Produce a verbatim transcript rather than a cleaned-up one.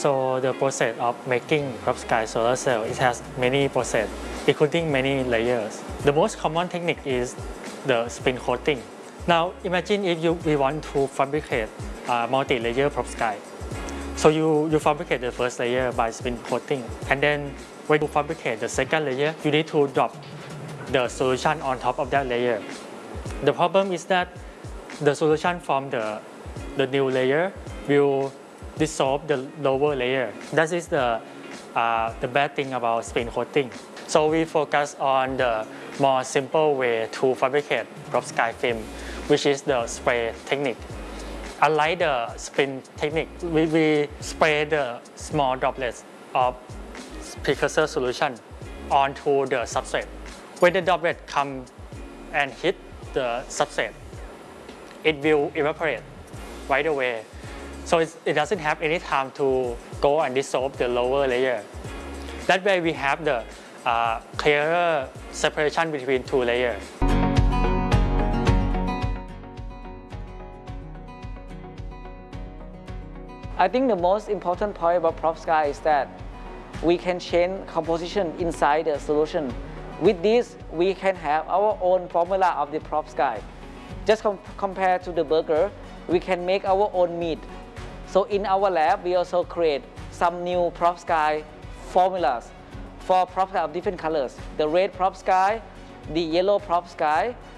So the process of making perovskite solar cell, it has many process, including many layers. The most common technique is the spin coating. Now imagine if you we want to fabricate a multi-layer perovskite. So you, you fabricate the first layer by spin coating, and then when you fabricate the second layer, you need to drop the solution on top of that layer. The problem is that the solution from the, the new layer will dissolve the lower layer. That is the, uh, the bad thing about spin coating. So we focus on the more simple way to fabricate perovskite film, which is the spray technique. Unlike the spin technique, we, we spray the small droplets of precursor solution onto the substrate. When the droplet come and hit the substrate, it will evaporate right away. So it's, it doesn't have any time to go and dissolve the lower layer. That way we have the uh, clearer separation between two layers. I think the most important point about perovskite is that we can change composition inside the solution. With this, we can have our own formula of the perovskite. Just com compared to the burger, we can make our own meat. So in our lab, we also create some new perovskite formulas for perovskite of different colors. The red perovskite, the yellow perovskite,